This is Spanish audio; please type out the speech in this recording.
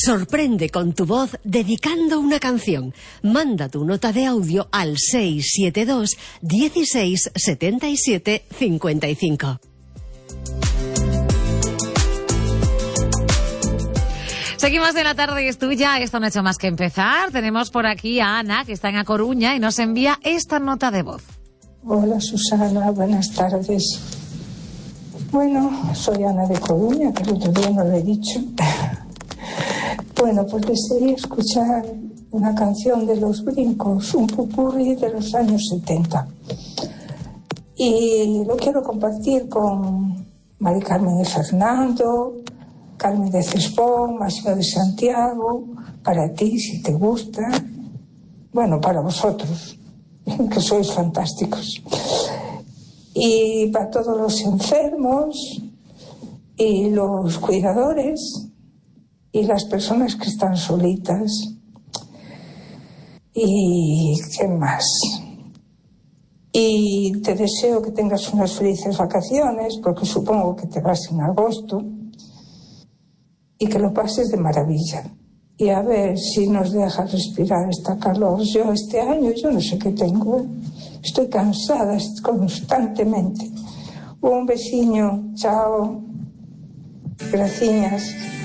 Sorprende con tu voz dedicando una canción. Manda tu nota de audio al 672 16 77 55. Seguimos en La Tarde es Tuya. Esto no ha hecho más que empezar. Tenemos por aquí a Ana, que está en A Coruña, y nos envía esta nota de voz. Hola Susana, buenas tardes. Bueno, soy Ana de Coruña, que el otro día no lo he dicho. Bueno, pues desearía escuchar una canción de Los Brincos, un popurrí de los años 70. Y lo quiero compartir con Mari Carmen y Fernando, Carmen de Cespón, Máximo de Santiago, para ti, si te gusta. Bueno, para vosotros, que sois fantásticos. Y para todos los enfermos y los cuidadores y las personas que están solitas. ¿Y qué más? Y te deseo que tengas unas felices vacaciones, porque supongo que te vas en agosto, y que lo pases de maravilla. Y a ver si nos deja respirar esta calor. Yo este año, yo no sé qué tengo. Estoy cansada constantemente. Un besiño, chao. Gracias.